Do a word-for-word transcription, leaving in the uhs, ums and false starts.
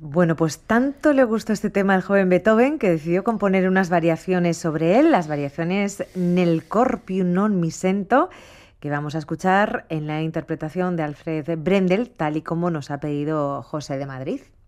Bueno, pues tanto le gustó este tema al joven Beethoven que decidió componer unas variaciones sobre él, las variaciones Nel cor più non mi sento, que vamos a escuchar en la interpretación de Alfred Brendel, tal y como nos ha pedido José de Madrid.